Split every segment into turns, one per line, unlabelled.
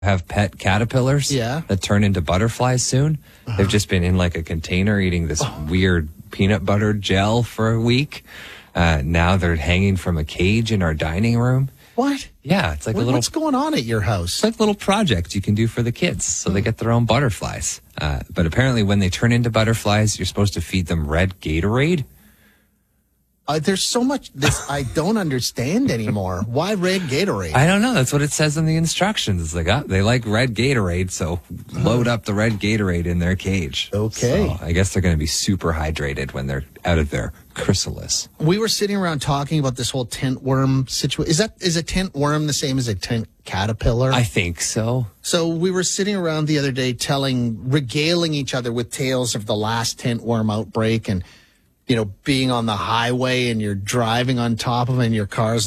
have pet caterpillars that turn into butterflies soon. They've just been in like a container eating this weird peanut butter gel for a week. Now they're hanging from a cage in our dining room.
What?
Yeah, it's like
What's going on at your house?
It's like a little project you can do for the kids so they get their own butterflies. But apparently when they turn into butterflies, you're supposed to feed them red Gatorade.
There's so much this I don't understand anymore. Why red Gatorade?
I don't know. That's what it says in the instructions. It's like, they like red Gatorade, so load up the red Gatorade in their cage.
Okay.
So I guess they're going to be super hydrated when they're out of their chrysalis.
We were sitting around talking about this whole tent worm situation. Is a tent worm the same as a tent caterpillar?
I think so.
So we were sitting around the other day regaling each other with tales of the last tent worm outbreak and, you know, being on the highway and you're driving on top of it and your car's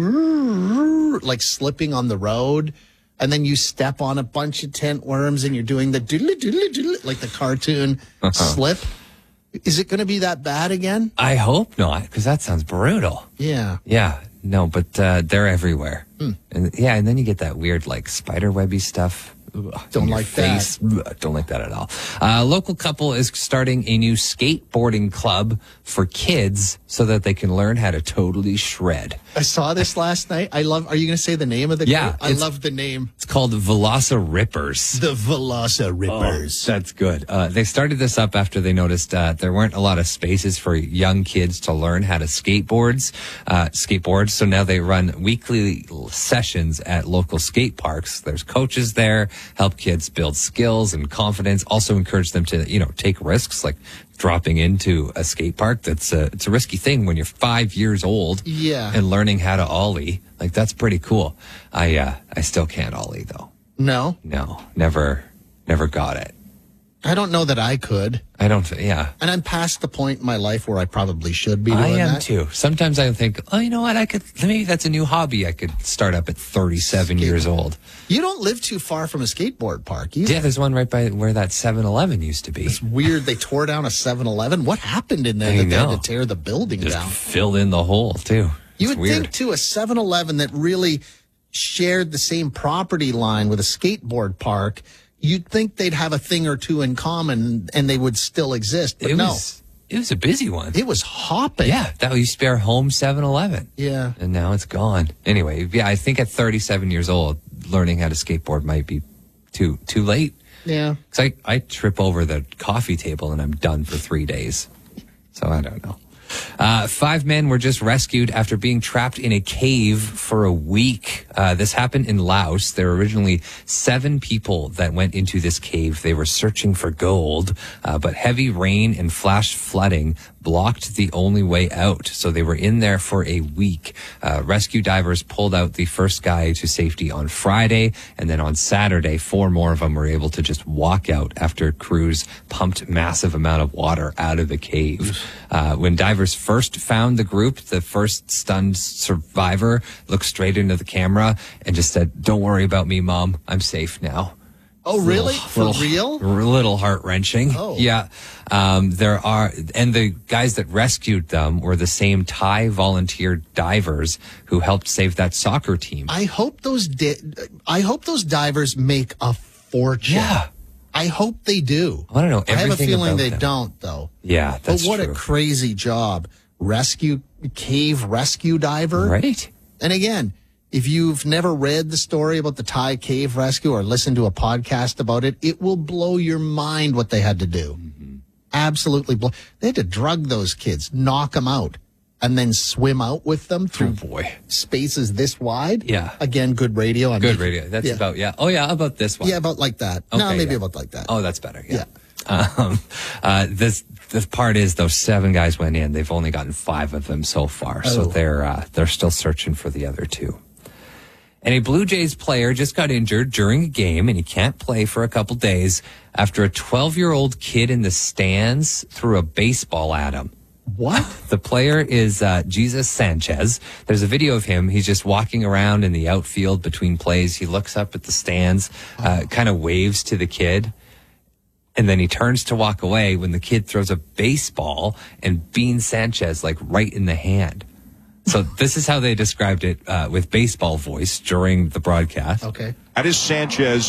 like slipping on the road. And then you step on a bunch of tent worms and you're doing the doodly doodly doodly, like the cartoon slip. Is it going to be that bad again?
I hope not, because that sounds brutal.
Yeah.
Yeah. No, but they're everywhere. And then you get that weird, like, spider webby stuff.
Don't like
face.
that.
Don't like that at all. A local couple is starting a new skateboarding club for kids so that they can learn how to totally shred.
I saw this last night. are you going to say the name of the group? I love the name.
It's called Velosa Rippers.
The Velosa Rippers.
Oh, that's good. They started this up after they noticed there weren't a lot of spaces for young kids to learn how to skateboard. So now they run weekly sessions at local skate parks. There's coaches there, help kids build skills and confidence, also encourage them to, take risks like dropping into a skate park. It's a risky thing when you're 5 years old and learning how to ollie. Like, that's pretty cool. I still can't ollie though.
No,
never got it.
I don't know that I could.
I don't. Yeah.
And I'm past the point in my life where I probably should be doing
that. I am
that.
too. Sometimes I think, oh, you know what? Maybe that's a new hobby I could start up at 37 years old.
You don't live too far from a skateboard park either.
Yeah, there's one right by where that 7-Eleven used to be.
It's weird. They tore down a 7-Eleven. What happened in there they had to tear the building down?
Filled in the hole too.
You would think too, a 7-Eleven that really shared the same property line with a skateboard park, you'd think they'd have a thing or two in common and they would still exist, but no.
It was a busy one.
It was hopping.
Yeah, that used to be our home 7-Eleven.
Yeah.
And now it's gone. Anyway, I think at 37 years old, learning how to skateboard might be too late.
Yeah.
Because I trip over the coffee table and I'm done for 3 days. So I don't know. 5 men were just rescued after being trapped in a cave for a week. This happened in Laos. There were originally 7 people that went into this cave. They were searching for gold, but heavy rain and flash flooding blocked the only way out. So they were in there for a week. Rescue divers pulled out the first guy to safety on Friday, and then on Saturday, 4 more of them were able to just walk out after crews pumped massive amount of water out of the cave. When divers first found the group, the first stunned survivor looked straight into the camera and just said, "Don't worry about me, Mom. I'm safe now."
Oh, really? For real?
A little heart-wrenching.
Oh.
Yeah. And the guys that rescued them were the same Thai volunteer divers who helped save that soccer team.
I hope those divers make a fortune.
Yeah.
I hope they do.
I don't know.
I have a feeling they
them.
don't, though.
Yeah, that's
true. But what
true.
a crazy job. Cave rescue diver.
Right.
And again, if you've never read the story about the Thai cave rescue or listened to a podcast about it, it will blow your mind what they had to do. Mm-hmm. Absolutely blow. They had to drug those kids, knock them out, and then swim out with them through spaces this wide.
Yeah.
Again, good radio.
Good radio. That's about, yeah. Oh, yeah, about this one.
Yeah, about like that. Okay, no, maybe about like that.
Oh, that's better. Yeah. This part is those 7 guys went in. They've only gotten 5 of them so far. So they're still searching for the other 2. And a Blue Jays player just got injured during a game, and he can't play for a couple days after a 12-year-old kid in the stands threw a baseball at him.
What?
The player is Jesus Sanchez. There's a video of him. He's just walking around in the outfield between plays. He looks up at the stands, kind of waves to the kid, and then he turns to walk away when the kid throws a baseball and beans Sanchez like right in the hand. So this is how they described it with baseball voice during the broadcast.
Okay.
That is Sanchez